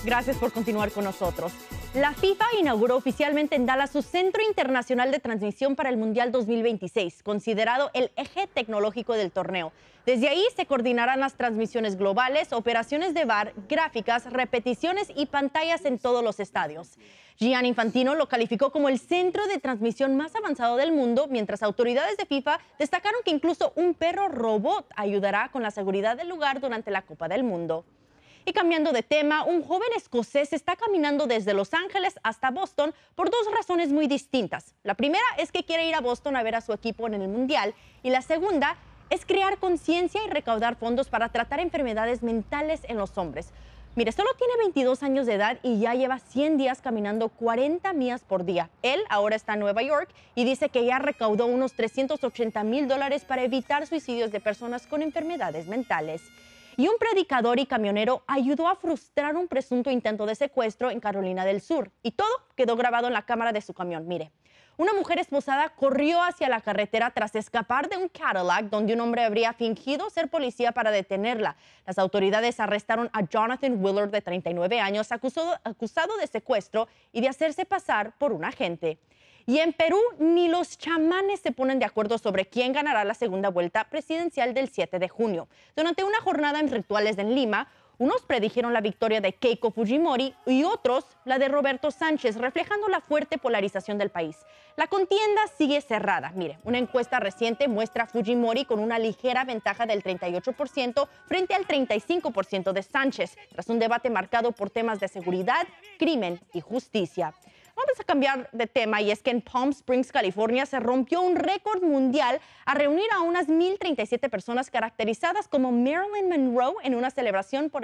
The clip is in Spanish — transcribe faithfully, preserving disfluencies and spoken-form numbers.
Gracias por continuar con nosotros. La FIFA inauguró oficialmente en Dallas su Centro Internacional de Transmisión para el Mundial dos mil veintiséis, considerado el eje tecnológico del torneo. Desde ahí se coordinarán las transmisiones globales, operaciones de V A R, gráficas, repeticiones y pantallas en todos los estadios. Gianni Infantino lo calificó como el centro de transmisión más avanzado del mundo, mientras autoridades de FIFA destacaron que incluso un perro robot ayudará con la seguridad del lugar durante la Copa del Mundo. Y cambiando de tema, un joven escocés está caminando desde Los Ángeles hasta Boston por dos razones muy distintas. La primera es que quiere ir a Boston a ver a su equipo en el Mundial, y la segunda es crear conciencia y recaudar fondos para tratar enfermedades mentales en los hombres. Mire, solo tiene veintidós años de edad y ya lleva cien días caminando cuarenta millas por día. Él ahora está en Nueva York y dice que ya recaudó unos trescientos ochenta mil dólares para evitar suicidios de personas con enfermedades mentales. Y un predicador y camionero ayudó a frustrar un presunto intento de secuestro en Carolina del Sur. Y todo quedó grabado en la cámara de su camión. Mire, una mujer esposada corrió hacia la carretera tras escapar de un Cadillac donde un hombre habría fingido ser policía para detenerla. Las autoridades arrestaron a Jonathan Willard, de treinta y nueve años, acusado, acusado de secuestro y de hacerse pasar por un agente. Y en Perú, ni los chamanes se ponen de acuerdo sobre quién ganará la segunda vuelta presidencial del siete de junio. Durante una jornada en rituales en Lima, unos predijeron la victoria de Keiko Fujimori y otros la de Roberto Sánchez, reflejando la fuerte polarización del país. La contienda sigue cerrada. Mire, una encuesta reciente muestra a Fujimori con una ligera ventaja del treinta y ocho por ciento frente al treinta y cinco por ciento de Sánchez, tras un debate marcado por temas de seguridad, crimen y justicia. Vamos a cambiar de tema, y es que en Palm Springs, California, se rompió un récord mundial a reunir a unas mil treinta y siete personas caracterizadas como Marilyn Monroe en una celebración por